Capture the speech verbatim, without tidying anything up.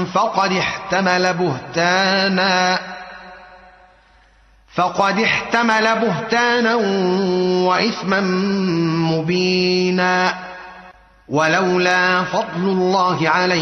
فقد احتمل بهتانا فقد احتمل بهتانا وإثما مبينا ولولا فضل الله عليكم